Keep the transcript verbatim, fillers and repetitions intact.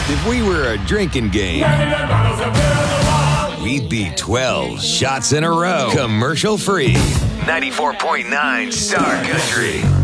If we were a drinking game, we'd be twelve shots in a row, commercial free. ninety-four point nine Star Country.